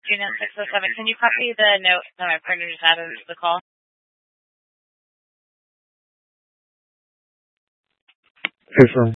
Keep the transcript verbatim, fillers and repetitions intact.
Unit six oh seven, can you copy the note that my partner just added to the call? Affirm.